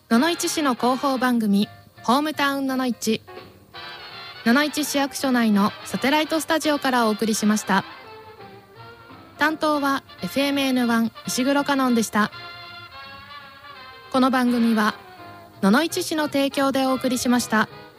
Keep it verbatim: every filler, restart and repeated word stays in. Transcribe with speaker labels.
Speaker 1: 野々市市の広報番組ホームタウン野々市。野々市市役所内のサテライトスタジオからお送りしました。担当は エフエムエヌワン 石黒香音でした。この番組は野々市市の提供でお送りしました。